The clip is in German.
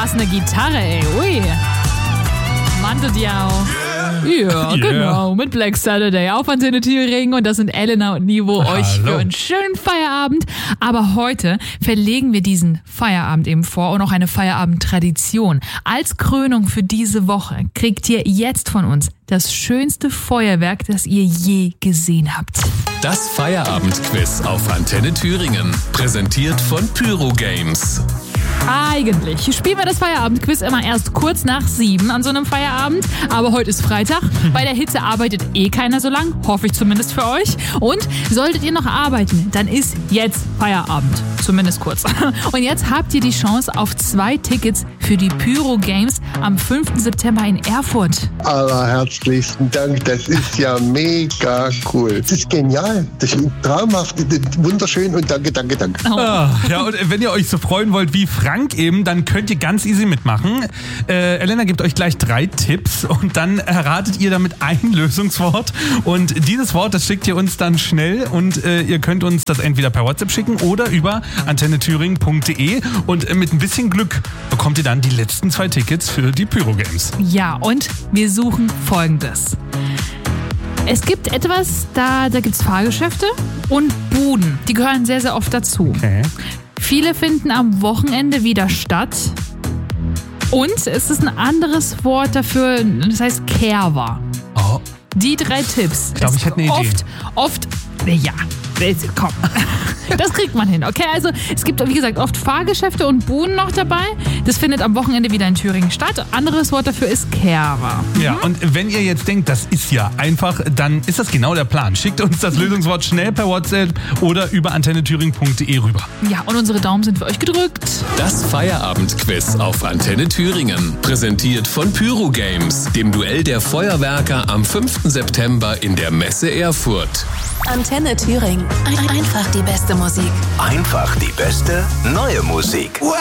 Was eine Gitarre, ey. Ui. Mando Diao. Ja, genau. Mit Black Saturday auf Antenne Thüringen. Und das sind Elena und Nivo euch für einen schönen Feierabend. Aber heute verlegen wir diesen Feierabend eben vor und auch eine Feierabendtradition. Als Krönung für diese Woche kriegt ihr jetzt von uns das schönste Feuerwerk, das ihr je gesehen habt. Das Feierabendquiz auf Antenne Thüringen. Präsentiert von Pyro Games. Eigentlich spielen wir das Feierabendquiz immer erst kurz nach 7 an so einem Feierabend. Aber heute ist Freitag. Bei der Hitze arbeitet keiner so lang. Hoffe ich zumindest für euch. Und solltet ihr noch arbeiten, dann ist jetzt Feierabend. Zumindest kurz. Und jetzt habt ihr die Chance auf 2 Tickets für die Pyro Games am 5. September in Erfurt. Allerherzlichsten Dank. Das ist ja mega cool. Das ist genial. Das ist traumhaft, wunderschön und danke. Oh. Ja, und wenn ihr euch so freuen wollt wie Frank eben, dann könnt ihr ganz easy mitmachen. Elena gibt euch gleich 3 Tipps und dann erratet ihr damit ein Lösungswort. Und dieses Wort, das schickt ihr uns dann schnell und ihr könnt uns das entweder per WhatsApp schicken oder über antennethüringen.de und mit ein bisschen Glück bekommt ihr dann die letzten 2 Tickets für die Pyro Games. Ja, und wir suchen Folgendes. Es gibt etwas, da gibt es Fahrgeschäfte und Buden. Die gehören sehr, sehr oft dazu. Okay. Viele finden am Wochenende wieder statt. Und es ist ein anderes Wort dafür, das heißt Kerwa. Oh. Die 3 Tipps. Ich glaube, ich hätte eine Idee. Ja, komm. Das kriegt man hin, okay? Also es gibt, wie gesagt, oft Fahrgeschäfte und Buden noch dabei. Das findet am Wochenende wieder in Thüringen statt. Anderes Wort dafür ist Kerwa. Ja, und wenn ihr jetzt denkt, das ist ja einfach, dann ist das genau der Plan. Schickt uns das Lösungswort schnell per WhatsApp oder über antennethüringen.de rüber. Ja, und unsere Daumen sind für euch gedrückt. Das Feierabendquiz auf Antenne Thüringen. Präsentiert von Pyro Games, dem Duell der Feuerwerker am 5. September in der Messe Erfurt. Antenne Thüringen. Einfach die beste Musik. Einfach die beste neue Musik.